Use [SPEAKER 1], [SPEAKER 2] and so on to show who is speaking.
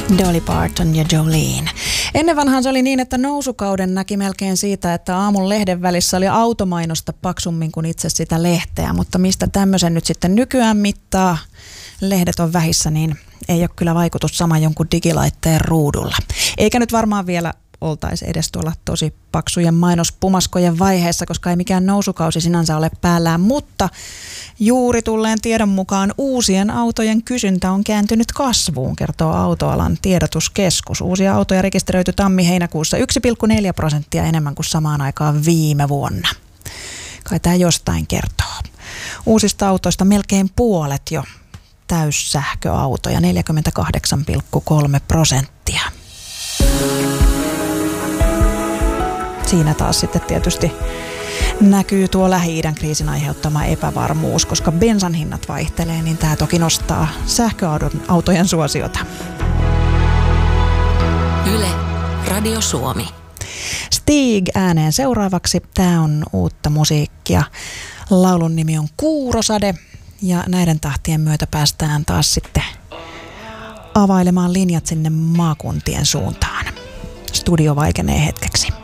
[SPEAKER 1] Dolly Parton ja Jolene. Ennen vanhaan se oli niin, että nousukauden näki melkein siitä, että aamun lehden välissä oli automainosta paksummin kuin itse sitä lehteä. Mutta mistä tämmöisen nyt sitten nykyään mittaa, lehdet on vähissä, niin ei ole kyllä vaikutus sama jonkun digilaitteen ruudulla. Eikä nyt varmaan vielä oltaisi edes tuolla tosi paksujen mainospumaskojen vaiheessa, koska ei mikään nousukausi sinänsä ole päällään, mutta juuri tulleen tiedon mukaan uusien autojen kysyntä on kääntynyt kasvuun, kertoo autoalan tiedotuskeskus. Uusia autoja rekisteröity tammi-heinäkuussa 1,4% enemmän kuin samaan aikaan viime vuonna. Kai tämä jostain kertoo. Uusista autoista melkein puolet jo täyssähköautoja, 48,3%. Siinä taas sitten tietysti näkyy tuo Lähi-idän kriisin aiheuttama epävarmuus, koska bensan hinnat vaihtelee, niin tämä toki nostaa sähköautojen suosiota.
[SPEAKER 2] Yle, Radio Suomi.
[SPEAKER 1] Stig ääneen seuraavaksi. Tämä on uutta musiikkia. Laulun nimi on Kuurosade ja näiden tahtien myötä päästään taas sitten availemaan linjat sinne maakuntien suuntaan. Studio vaikenee hetkeksi.